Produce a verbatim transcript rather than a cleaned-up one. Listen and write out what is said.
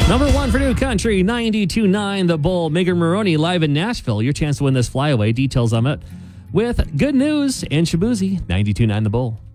Number one for New Country, ninety-two point nine The Bull. Megan Maroney live in Nashville. Your chance to win this flyaway. Details on it with Good News and Shabuzi, ninety-two point nine The Bull.